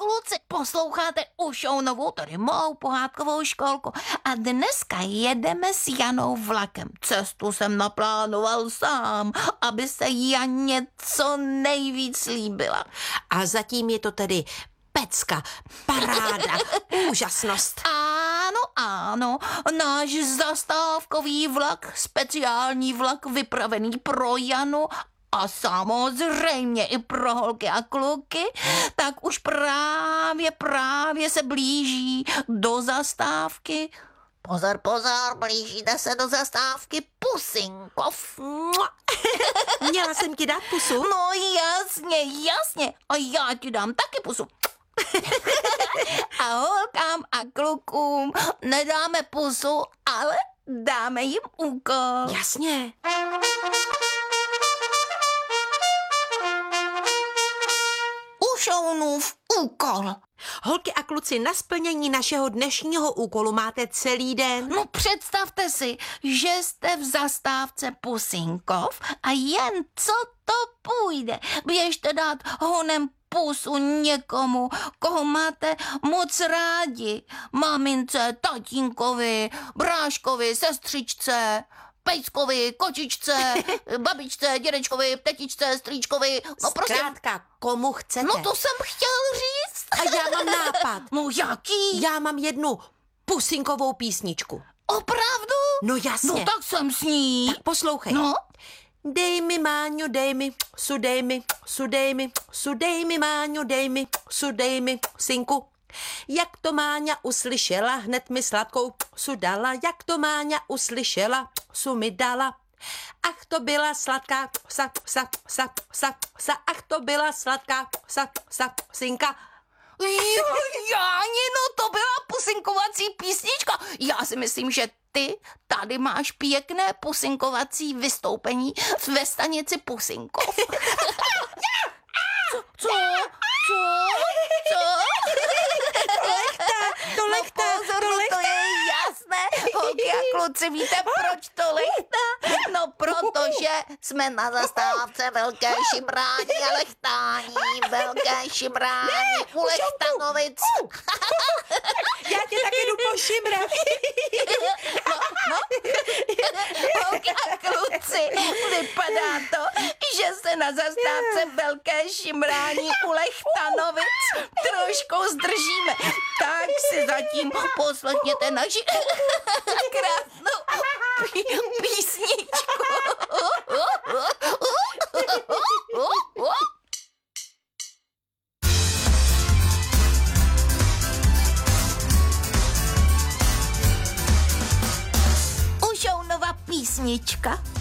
kluci, posloucháte Ušounovou, tady mou pohádkovou školku. A dneska jedeme s Janou vlakem. Cestu jsem naplánoval sám, aby se Janě co nejvíc líbila. A zatím je to tedy pecka, paráda, úžasnost. Ano, náš zastávkový vlak, speciální vlak vypravený pro Janu a samozřejmě i pro holky a kluky, tak už právě se blíží do zastávky. Pozor, blížíte se do zastávky Pusinkov. Měla jsem ti dát pusu? No jasně. A já ti dám taky pusu. A holkám a klukům nedáme pusu, ale dáme jim úkol. Jasně. Ušounův úkol. Holky a kluci, na splnění našeho dnešního úkolu máte celý den. No představte si, že jste v zastávce Pusinkov a jen co to půjde, běžte dát honem pusu někomu, koho máte moc rádi. Mamince, tatínkovi, bráškovi, sestřičce, pejskovi, kočičce, babičce, dědečkovi, tetičce, strýčkovi. No prostě. Zkrátka, komu chcete. No to jsem chtěl říct. A já mám nápad. No jaký? Já mám jednu pusinkovou písničku. Opravdu? No jasně. No tak jsem s ní. Tak poslouchej. No. Dej mi, Máňo, dej mi, sudej mi, Máňo, dej mi, sudej mi, synku. Jak to Máňa uslyšela, hned mi sladkou sudala, jak to Máňa uslyšela, su mi dala. Ach, to byla sladká ach, to byla sladká synka. Jánino, to byla pusinkovací písnička. Já si myslím, že ty tady máš pěkné pusinkovací vystoupení ve stanici Pusinkov. Co? To lechtá. To je jasné. Holky a kluci, víte, proč to lechtá? No, protože jsme na zastávce Velké Šimrání a lechtání. Velké Šimrání u Lechtanovic. Já tě taky jdu pošimrat. No. Holky a kluci, vypadá to, že se na zastávce Velké Šimrání u Lechtanovic trošku zdržíme. Tak si zatím poslechněte naši krásnou písničku. Ušounova písnička